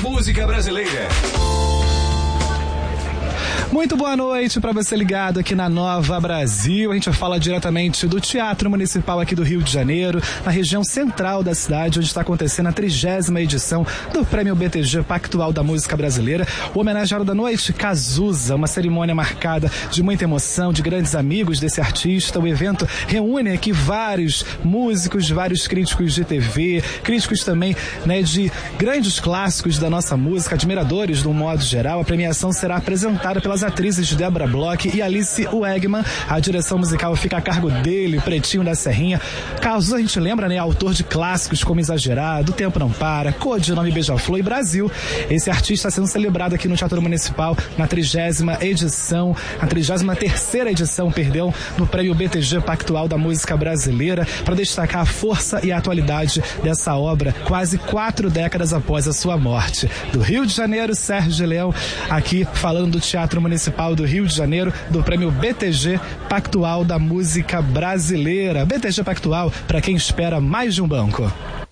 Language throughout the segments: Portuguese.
música brasileira. Muito boa noite para você ligado aqui na Nova Brasil. A gente fala diretamente do Teatro Municipal aqui do Rio de Janeiro, na região central da cidade, onde está acontecendo a 30ª edição do Prêmio BTG Pactual da Música Brasileira. O homenageado da noite, Cazuza, uma cerimônia marcada de muita emoção, de grandes amigos desse artista. O evento reúne aqui vários músicos, vários críticos de TV, críticos também, né, de grandes clássicos da nossa música, admiradores de um modo geral. A premiação será apresentada pelas atrizes Débora Bloch e Alice Wegman. A direção musical fica a cargo dele, Pretinho da Serrinha. Cazuza, a gente lembra, né, autor de clássicos como Exagerado, O Tempo Não Para, Codinome Beija-Flor e Brasil. Esse artista está sendo celebrado aqui no Teatro Municipal na 30ª edição, a 33ª edição, do Prêmio BTG Pactual da Música Brasileira, para destacar a força e a atualidade dessa obra, quase 4 décadas após a sua morte. Do Rio de Janeiro, Sérgio Leão, aqui falando do Teatro Municipal do Rio de Janeiro, do Prêmio BTG Pactual da Música Brasileira. BTG Pactual, para quem espera mais de um banco.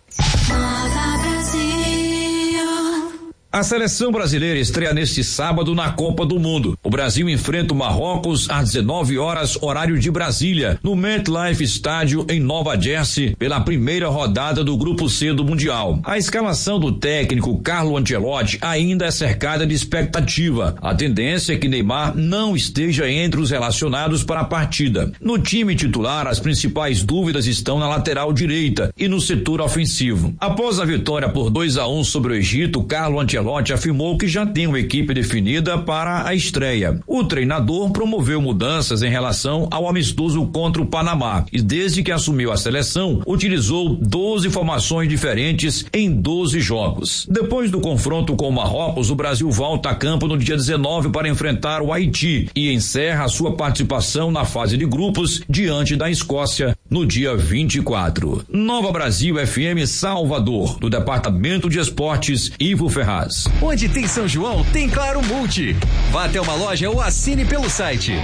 A seleção brasileira estreia neste sábado na Copa do Mundo. O Brasil enfrenta o Marrocos às 19 horas, horário de Brasília, no MetLife Stadium em Nova Jersey, pela primeira rodada do Grupo C do Mundial. A escalação do técnico Carlo Ancelotti ainda é cercada de expectativa. A tendência é que Neymar não esteja entre os relacionados para a partida. No time titular, as principais dúvidas estão na lateral direita e no setor ofensivo. Após a vitória por 2-1 sobre o Egito, Carlo Ancelotti afirmou que já tem uma equipe definida para a estreia. O treinador promoveu mudanças em relação ao amistoso contra o Panamá e, desde que assumiu a seleção, utilizou 12 formações diferentes em 12 jogos. Depois do confronto com o Marrocos, o Brasil volta a campo no dia 19 para enfrentar o Haiti e encerra a sua participação na fase de grupos diante da Escócia no dia 24. Nova Brasil FM Salvador, do Departamento de Esportes, Ivo Ferraz. Onde tem São João, tem Claro Multi. Vá até uma loja ou assine pelo site.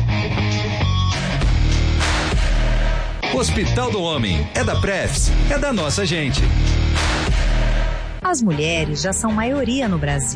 Hospital do Homem, é da Prefs, é da nossa gente. As mulheres já são maioria no Brasil.